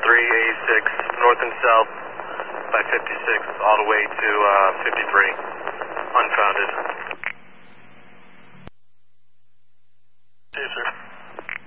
86, north and south by 56, all the way to 53, unfounded.